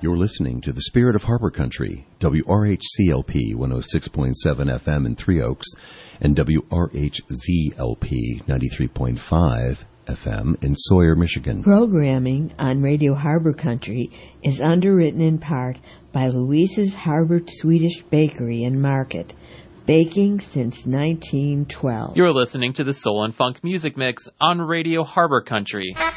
You're listening to the Spirit of Harbor Country, WRHCLP 106.7 FM in Three Oaks and WRHZLP 93.5 FM in Sawyer, Michigan. Programming on Radio Harbor Country is underwritten in part by Louise's Harbor Swedish Bakery and Market, baking since 1912. You're listening to the Soul and Funk Music Mix on Radio Harbor Country.